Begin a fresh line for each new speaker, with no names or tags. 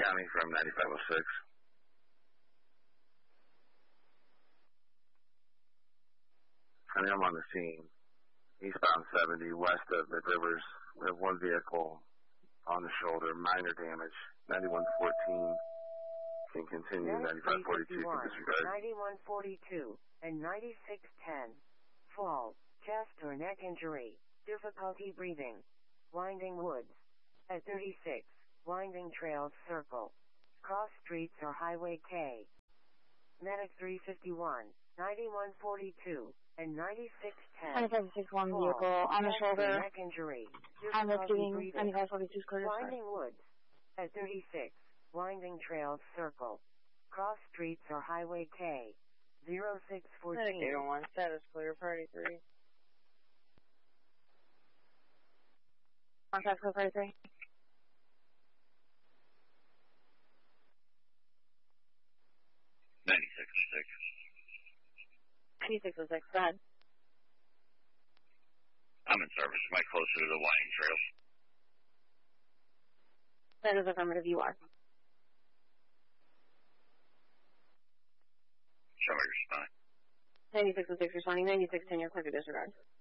County from 9506. And I'm on the scene. Eastbound 70, west of Mid-Rivers. We have one vehicle on the shoulder, minor damage. 9114 can continue. 9542 can disregard.
9142 and 9610. Fall, chest or neck injury, difficulty breathing. Winding Woods. At 36, Winding Trails Circle. Cross streets or Highway K. Medic 351, 9142, and 9610.
9561 vehicle on the shoulder.
Neck injury.
I'm lifting 9542's clear.
Winding Woods. At 36, Winding Trails Circle. Cross streets or Highway K. 0614.
801, status clear, party 3.
Contact code party 3. 9606, go ahead.
I'm in service. Am I closer to the Winding Trails?
That is affirmative, you are.
Show me your spine.
9606 responding, 9610, you're clear to disregard.